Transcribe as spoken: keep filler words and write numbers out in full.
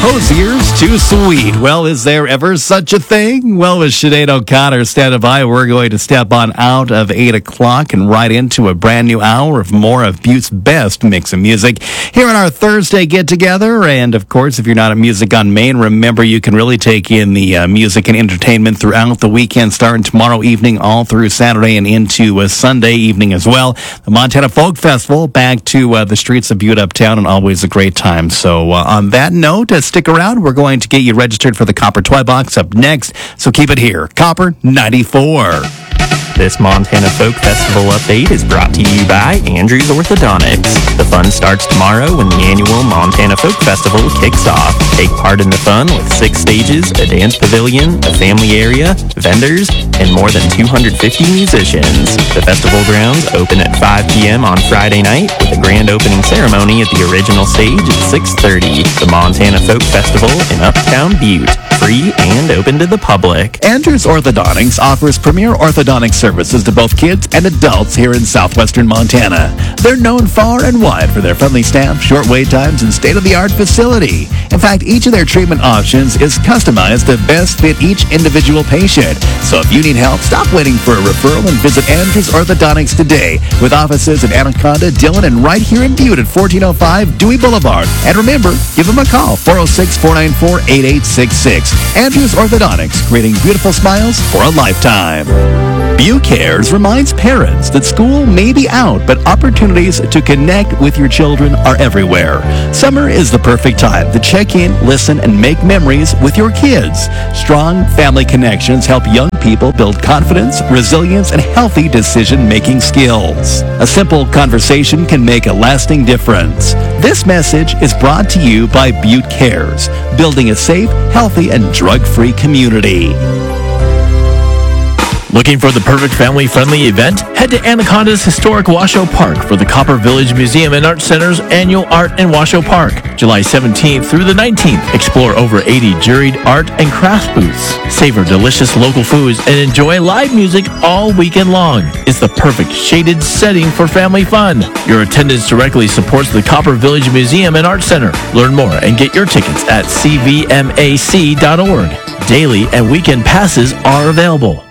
Hosier's Too Sweet. Well, is there ever such a thing? Well, with Sinead O'Connor standing by, we're going to step on out of eight o'clock and right into a brand new hour of more of Butte's best mix of music here on our Thursday get-together. And, of course, if you're not at Music on Main, remember you can really take in the uh, music and entertainment throughout the weekend, starting tomorrow evening all through Saturday and into uh, Sunday evening as well. The Montana Folk Festival back to uh, the streets of Butte Uptown, and always a great time. So, uh, on that note, uh, stick around. We're going to get you registered for the Copper Toy Box up next, so keep it here. Copper ninety-four. This Montana Folk Festival update is brought to you by Andrews Orthodontics. The fun starts tomorrow when the annual Montana Folk Festival kicks off. Take part in the fun with six stages, a dance pavilion, a family area, vendors, and more than two hundred fifty musicians. The festival grounds open at five p.m. on Friday night with a grand opening ceremony at the original stage at six thirty. The Montana Folk Festival in Uptown Butte. Free and open to the public. Andrews Orthodontics offers premier orthodontic services to both kids and adults here in southwestern Montana. They're known far and wide for their friendly staff, short wait times, and state-of-the-art facility. In fact, each of their treatment options is customized to best fit each individual patient. So if you need help, stop waiting for a referral and visit Andrews Orthodontics today, with offices in Anaconda, Dillon, and right here in Butte at fourteen oh five Dewey Boulevard. And remember, give them a call, four oh six, four nine four, eight eight six six. Andrews Orthodontics, creating beautiful smiles for a lifetime. Butte Cares reminds parents that school may be out, but opportunities to connect with your children are everywhere. Summer is the perfect time to check in, listen, and make memories with your kids. Strong family connections help young people build confidence, resilience, and healthy decision-making skills. A simple conversation can make a lasting difference. This message is brought to you by Butte Cares, building a safe, healthy, and drug-free community. Looking for the perfect family-friendly event? Head to Anaconda's historic Washoe Park for the Copper Village Museum and Art Center's annual Art in Washoe Park, July seventeenth through the nineteenth. Explore over eighty juried art and craft booths. Savor delicious local foods and enjoy live music all weekend long. It's the perfect shaded setting for family fun. Your attendance directly supports the Copper Village Museum and Art Center. Learn more and get your tickets at c v m a c dot org. Daily and weekend passes are available.